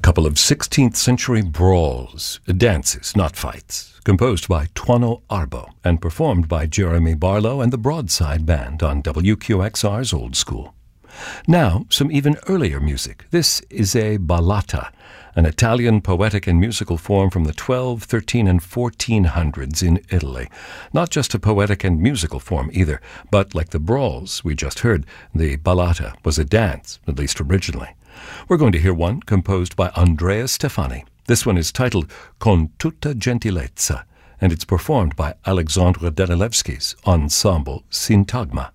couple of 16th century brawls, dances, not fights, composed by Tuono Arbo and performed by Jeremy Barlow and the Broadside Band on WQXR's Old School. Now, some even earlier music. This is a ballata, an Italian poetic and musical form from the 12, 13, and 1400s in Italy. Not just a poetic and musical form either, but like the brawls we just heard, the ballata was a dance, at least originally. We're going to hear one composed by Andrea Stefani. This one is titled Con tutta gentilezza, and it's performed by Alexandra Danilevsky's ensemble Syntagma.